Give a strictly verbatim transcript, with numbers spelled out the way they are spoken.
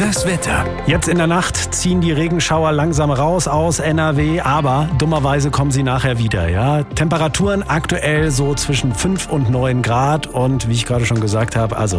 Das Wetter. Jetzt in der Nacht ziehen die Regenschauer langsam raus aus N R W, aber dummerweise kommen sie nachher wieder. Ja? Temperaturen aktuell so zwischen fünf und neun Grad und wie ich gerade schon gesagt habe, also